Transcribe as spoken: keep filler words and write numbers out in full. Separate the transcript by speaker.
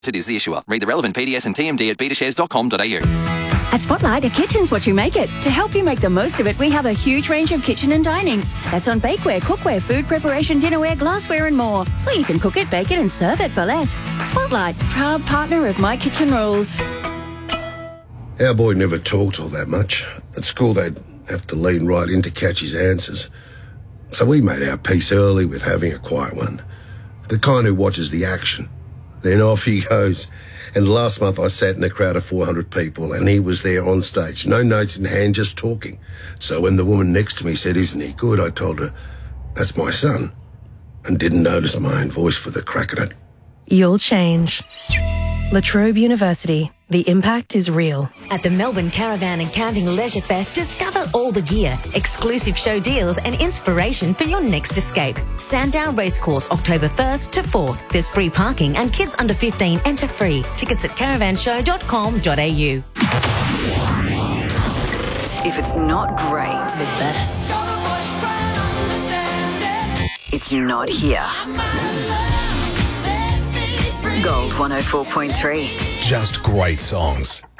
Speaker 1: It is the issuer. Read the relevant P D S and T M D at beta shares dot com dot a u.
Speaker 2: At Spotlight, a kitchen's what you make it. To help you make the most of it, we have a huge range of kitchen and dining. That's on bakeware, cookware, food preparation, dinnerware, glassware and more. So you can cook it, bake it and serve it for less. Spotlight, proud partner of My Kitchen Rules.
Speaker 3: Our boy never talked all that much. At school, they'd have to lean right in to catch his answers. So we made our peace early with having a quiet one. The kind who watches the action. Then off he goes. And last month I sat in a crowd of four hundred people and he was there on stage. No notes in hand, just talking. So when the woman next to me said, "Isn't he good?" I told her, "That's my son." And didn't notice my own voice for the crack at it.
Speaker 4: You'll change. La Trobe University. The impact is real.
Speaker 5: At the Melbourne Caravan and Camping Leisure Fest, discover all the gear, exclusive show deals and inspiration for your next escape. Sandown Racecourse, October first to fourth. There's free parking and kids under fifteen enter free. Tickets at caravan show dot com dot a u.
Speaker 6: If it's not great,
Speaker 5: The best.
Speaker 6: it's not here. Gold one oh four point three.
Speaker 7: Just great songs.